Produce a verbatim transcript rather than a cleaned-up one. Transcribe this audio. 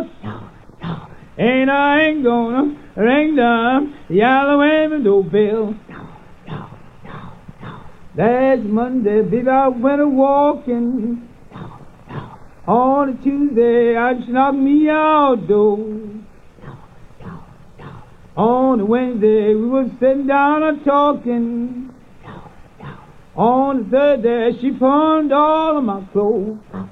house. And I ain't gonna ring the yellow window bell. Last Monday, baby, I went a walking. On a Tuesday, I just knocked me outdoors. On a Wednesday, we was sitting down and talking. On the Thursday, she pawned all of my clothes.